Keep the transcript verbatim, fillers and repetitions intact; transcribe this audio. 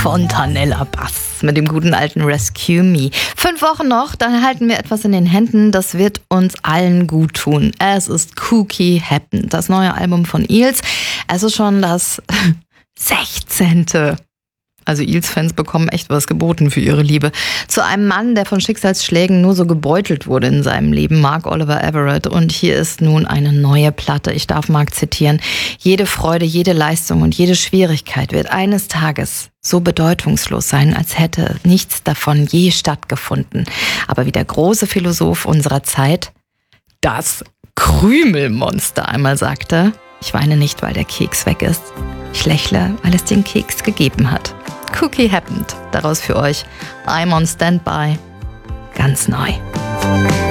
Fontanella Bass mit dem guten alten Rescue Me. Fünf Wochen noch, dann halten wir etwas in den Händen, das wird uns allen gut tun. Es ist Cookie Happen, das neue Album von Eels. Es ist schon das sechzehnte Also Eels-Fans bekommen echt was geboten für ihre Liebe. Zu einem Mann, der von Schicksalsschlägen nur so gebeutelt wurde in seinem Leben, Mark Oliver Everett. Und hier ist nun eine neue Platte. Ich darf Mark zitieren. Jede Freude, jede Leistung und jede Schwierigkeit wird eines Tages so bedeutungslos sein, als hätte nichts davon je stattgefunden. Aber wie der große Philosoph unserer Zeit, das Krümelmonster, einmal sagte: Ich weine nicht, weil der Keks weg ist. Ich lächle, weil es den Keks gegeben hat. Cookie Happened. Daraus für euch I'm on Standby. Ganz neu.